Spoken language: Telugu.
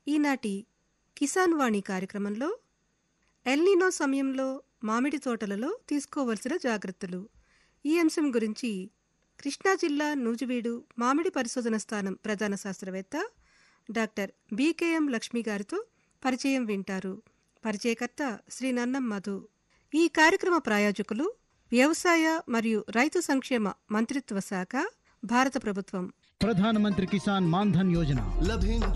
ఈనాటి కిసాన్ వాణి కార్యక్రమంలో ఎల్నినో సమయంలో మామిడి తోటలలో తీసుకోవలసిన జాగ్రత్తలు ఈ అంశం గురించి కృష్ణా జిల్లా నూజివీడు మామిడి పరిశోధన స్థానం ప్రధాన శాస్త్రవేత్త డాక్టర్ బికేఎం లక్ష్మి గారితో పరిచయం వింటారు. పరిచయకర్త శ్రీ నన్నం మధు. ఈ కార్యక్రమ ప్రాయోజకులు వ్యవసాయ మరియు రైతు సంక్షేమ మంత్రిత్వ శాఖ, భారత ప్రభుత్వం. ప్రధానమంత్రి కిసాన్ మాన్ ధన్ యోజన.